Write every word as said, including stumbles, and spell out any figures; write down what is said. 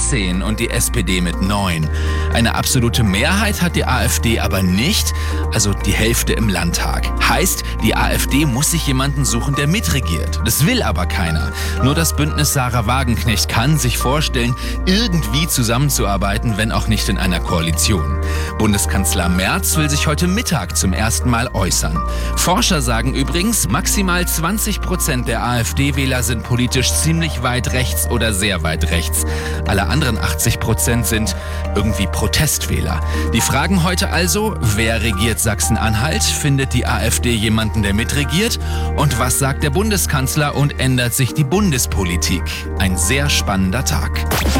zehn und die S P D mit neun. Eine absolute Mehrheit hat die AfD aber nicht, also die Hälfte im Landtag. Heißt, die AfD muss sich jemanden suchen, der mitregiert. Das will aber keiner. Nur das Bündnis Sarah Wagenknecht kann sich vorstellen, irgendwie zusammenzuarbeiten, wenn auch nicht in einer Koalition. Bundeskanzler Merz will sich heute Mittag zum ersten Mal äußern. Forscher sagen übrigens, maximal zwanzig Prozent der AfD-Wähler sind politisch ziemlich weit rechts oder sehr weit rechts. Alle anderen achtzig Prozent sind irgendwie Protestwähler. Die fragen heute also, wer regiert Sachsen-Anhalt? Findet die AfD jemanden, der mitregiert? Und was sagt der Bundeskanzler und ändert sich die Bundespolitik? Ein sehr spannender Tag.